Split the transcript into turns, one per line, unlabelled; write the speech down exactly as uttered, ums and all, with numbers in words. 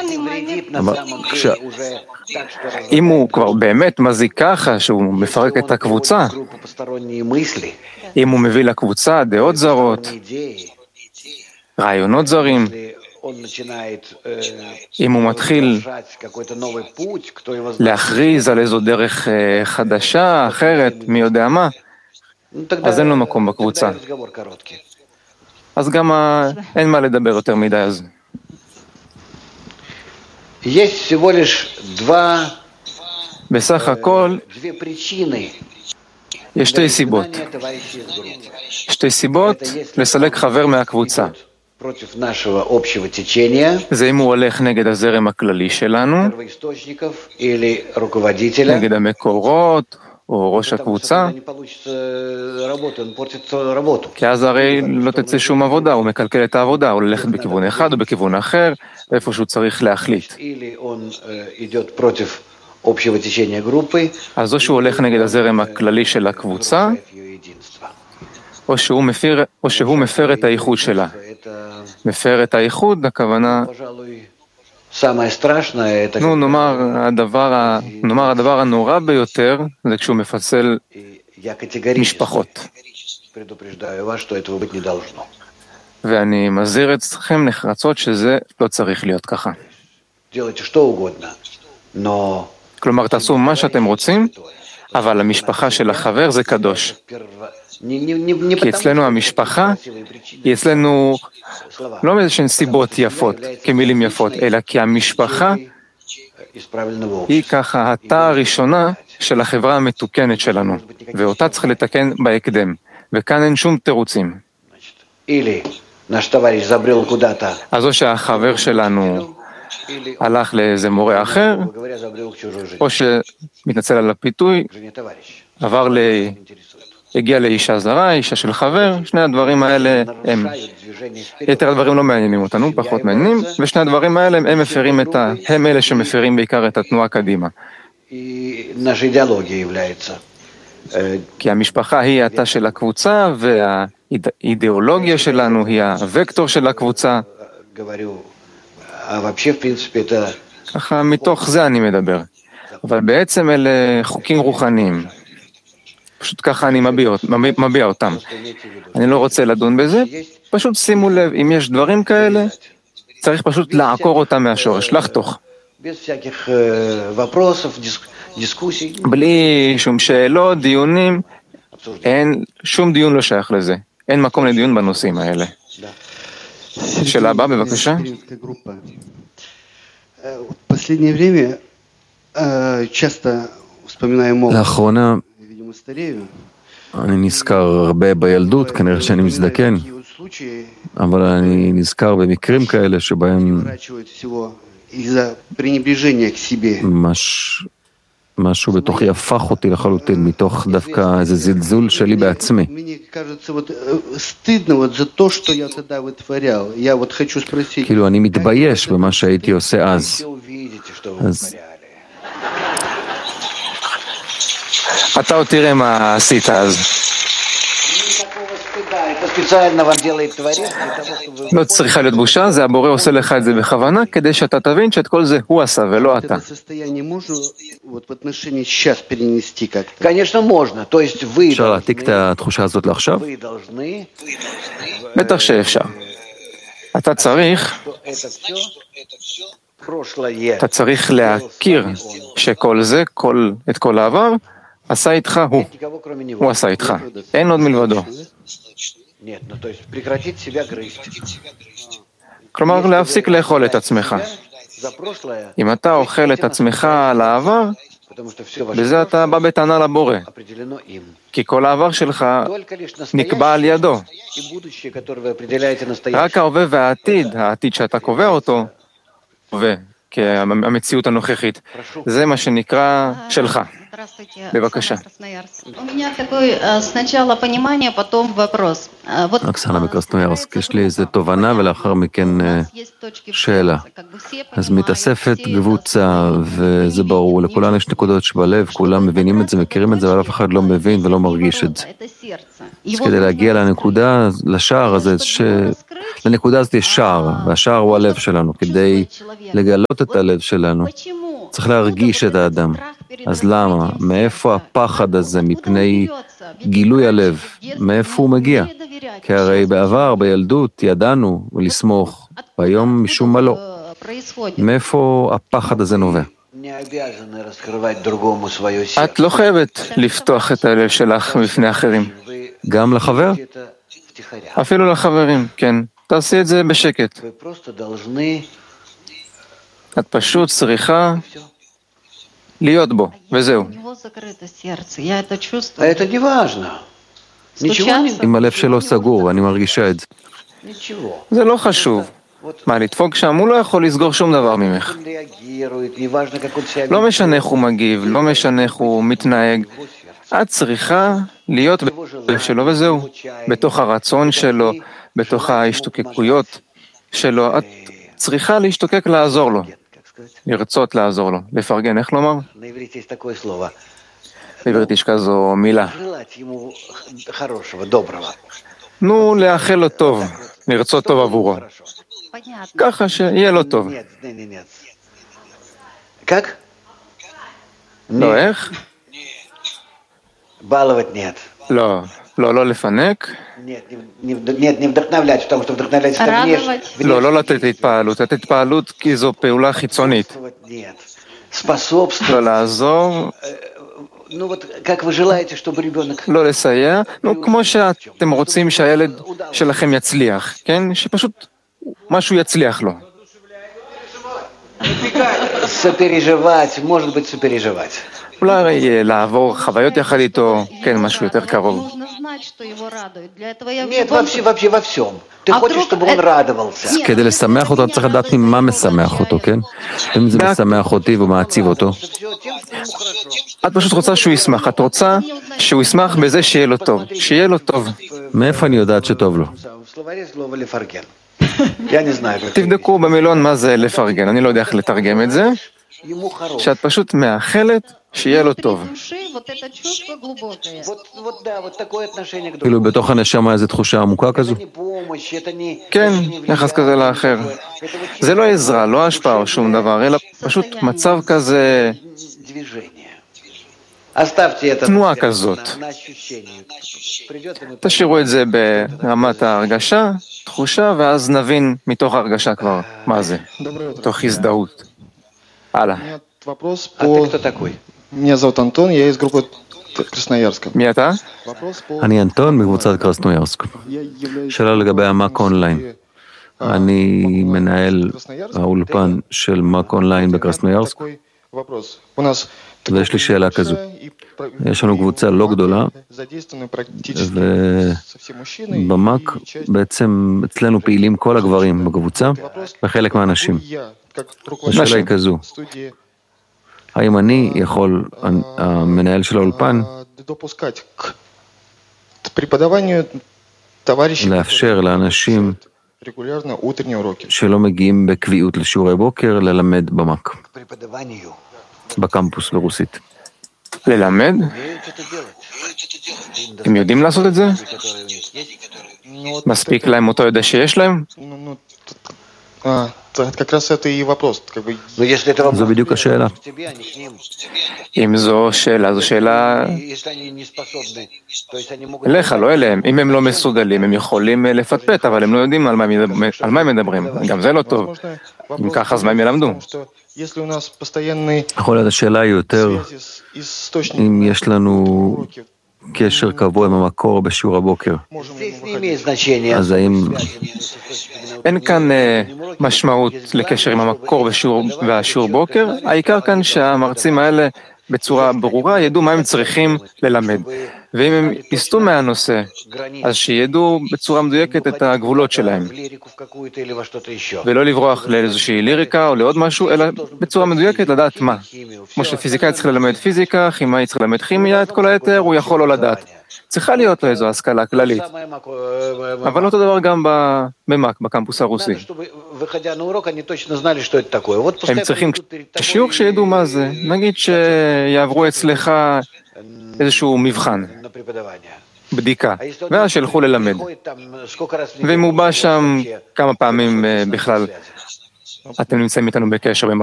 אם הוא כבר באמת מזיק ככה, שהוא מפרק את הקבוצה, אם הוא מביא לקבוצה דעות זרות, רעיונות זרים, אם הוא מתחיל להכריז על איזו דרך חדשה, אחרת, מי יודע מה, אז אין לו מקום בקבוצה. אז גם אין מה לדבר יותר מדי אז. בסך הכל, יש שתי סיבות. שתי סיבות לסלק חבר מהקבוצה. זה אם הוא הולך נגד הזרם הכללי שלנו, נגד המקורות, או ראש הקבוצה, כי אז הרי לא תצא שום עבודה, הוא מקלקל את העבודה, הוא ללכת בכיוון אחד או בכיוון אחר, איפה שהוא צריך להחליט. אז או שהוא הולך נגד הזרם הכללי של הקבוצה, או שהוא מפר, או שהוא מפר את הייחוד שלה. מפר את הייחוד, הכוונה, נו, נאמר הדבר, נאמר הדבר הנורא ביותר, זה כשהוא מפצל משפחות. ואני מזהיר אתכם נחרצות שזה לא צריך להיות ככה. כלומר, תעשו מה שאתם רוצים, אבל המשפחה של החבר זה קדוש. כי אצלנו המשפחה, היא אצלנו לא מאיזשהן סיבות יפות, כמילים יפות, אלא כי המשפחה היא ככה התא הראשונה של החברה המתוקנת שלנו, ואותה צריך לתקן בהקדם, וכאן אין שום תירוצים. אז או שהחבר שלנו הלך לאיזה מורה אחר, או שמתנצל על הפיתוי, עבר ל... הגיע לאישה זרה, אישה של חבר, שני הדברים האלה הם, יתר הדברים לא מעניינים אותנו, פחות מעניינים, ושני הדברים האלה הם מפרים את ה... הם אלה שמפרים בעיקר את התנועה קדימה. כי המשפחה היא התא של הקבוצה, והאידיאולוגיה שלנו היא הוקטור של הקבוצה. ככה, מתוך זה אני מדבר. אבל בעצם אלה חוקים רוחניים. פשוט ככה אני מביע, מביע אותם. אני לא רוצה לדון בזה, פשוט שימו לב, אם יש דברים כאלה, צריך פשוט לעקור אותם מהשורש, לחתוך. בלי שום שאלות, דיונים, אין, שום דיון לא שייך לזה. אין מקום לדיון בנושאים האלה. שאלה הבאה, בבקשה.
לאחרונה, אני נזכר הרבה בילדות, כנראה שאני מזדקן, אבל אני נזכר במקרים כאלה שבהם מש... משהו בתוכי הפך אותי לחלוטין, מתוך דווקא איזה זלזול שלי בעצמי. כאילו אני מתבייש במה שהייתי עושה אז. אז...
אתה עוד תראה מה עשית אז. לא צריכה להיות בושה, זה הבורא עושה לך את זה בכוונה, כדי שאתה תבין שאת כל זה הוא עשה ולא אתה.
אפשר להעתיק את התחושה הזאת לעכשיו?
בטח שאפשר. אתה צריך, אתה צריך להכיר שכל זה, כל, את כל העבר, עשה איתך הוא, הוא עשה איתך, אין עוד מלבדו. כלומר, להפסיק לאכול את עצמך. אם אתה אוכל את עצמך על העבר, בזה אתה בא בטענה לבורא. כי כל העבר שלך נקבע על ידו. רק ההווה והעתיד, העתיד שאתה קובע אותו, והמציאות הנוכחית, זה מה שנקרא שלך. בבקשה.
אוקסנה מקרסנוירסק, יש לי איזו תובנה ולאחר מכן שאלה. אז מתאספת קבוצה, וזה ברור, לכולנו יש נקודות שבלב, כולם מבינים את זה, מכירים את זה, אבל אף אחד לא מבין ולא מרגיש את זה. אז כדי להגיע לנקודה, לשער הזה, לנקודה הזאת יש שער, והשער הוא הלב שלנו. כדי לגלות את הלב שלנו, צריך להרגיש את האדם. אז למה? מאיפה הפחד הזה מפני גילוי הלב? מאיפה הוא מגיע? כי הרי בעבר, בילדות, ידענו לסמוך, והיום משום מה לא. מאיפה הפחד הזה נובע?
את לא חייבת לפתוח את הלב שלך בפני אחרים.
גם לחבר?
אפילו לחברים, כן. תעשי את זה בשקט. את פשוט צריכה להיות בו, וזהו.
אם הלב שלו סגור, אני מרגישה את זה.
זה לא חשוב. מה, לדפוק שם? הוא לא יכול לסגור שום דבר ממך. לא משנה איך הוא מגיב, לא משנה איך הוא מתנהג. את צריכה להיות בלב שלו, וזהו. בתוך הרצון שלו, בתוך ההשתוקקויות שלו. את צריכה להשתוקק לעזור לו. לרצות לעזור לו. לפרגן, איך לומר? בעברית יש כזו מילה. נו, לאחל לו טוב, לרצות טוב עבורו. ככה שיהיה לו טוב. לא, איך? לא, לא, לא לפנק. לא, לא לתת התפעלות. לתת התפעלות כי זו פעולה חיצונית. לא לעזור. לא לסייע. נו, כמו שאתם רוצים שהילד שלכם יצליח, כן? שפשוט משהו יצליח לו. אולי לעבור חוויות יחד איתו, כן, משהו יותר קרוב.
כדי לשמח אותו, צריך לדעת ממה משמח אותו, כן? אם זה משמח אותי ומעציב אותו.
את פשוט רוצה שהוא ישמח, את רוצה שהוא ישמח בזה שיהיה לו טוב, שיהיה לו טוב.
מאיפה אני יודעת שטוב לו?
תבדקו במילון מה זה לפרגן, אני לא יודע איך לתרגם את זה, שאת פשוט מאחלת שיהיה לו טוב.
כאילו בתוך הנשמה איזו תחושה עמוקה כזו?
כן, יחס כזה לאחר. זה לא עזרה, לא השפעה או שום דבר, אלא פשוט מצב כזה, תנועה כזאת. תשאירו את זה ברמת ההרגשה, תחושה, ואז נבין מתוך ההרגשה כבר מה זה, מתוך הזדהות. הלאה. מי אתה?
אני אנטון מקבוצת קרסנוירסק. שאלה לגבי המאק אונליין. אני מנהל האולפן של מאק אונליין בקרסנוירסק. ויש לי שאלה כזו. יש לנו קבוצה לא גדולה, ובמאק בעצם אצלנו פעילים כל הגברים בקבוצה, וחלק מהאנשים. השאלה היא כזו. האם אני יכול, המנהל של האולפן, לאפשר לאנשים שלא מגיעים בקביעות לשיעורי בוקר, ללמד במאק, בקמפוס ברוסית.
ללמד? הם יודעים לעשות את זה? מספיק להם אותו יודע שיש להם?
זו בדיוק השאלה.
אם זו שאלה, זו שאלה אליך, לא אליהם. אם הם לא מסוגלים, הם יכולים לפטפט, אבל הם לא יודעים על מה הם מדברים. גם זה לא טוב. אם ככה, אז מה הם ילמדו?
יכול להיות, השאלה היא יותר, אם יש לנו קשר קבוע עם המקור בשיעור הבוקר. אז האם...
אין כאן משמעות לקשר עם המקור והשיעור בוקר, העיקר כאן שהמרצים האלה בצורה ברורה ידעו מה הם צריכים ללמד. ואם הם יסתו מהנושא, אז שידעו בצורה מדויקת את הגבולות שלהם. ולא לברוח לאיזושהי ליריקה או לעוד משהו, אלא בצורה מדויקת לדעת מה. כמו שפיזיקאי צריך ללמד פיזיקה, כימאי צריך ללמד כימיה, את כל היתר הוא יכול לא לדעת. צריכה להיות לו איזו השכלה כללית. אבל אותו דבר גם במאק, בקמפוס הרוסי. הם צריכים שיעור שידעו מה זה. נגיד שיעברו אצלך איזשהו מבחן. בדיקה, ואז שילכו ללמד. ואם הוא בא שם כמה פעמים בכלל, אתם נמצאים איתנו בקשר.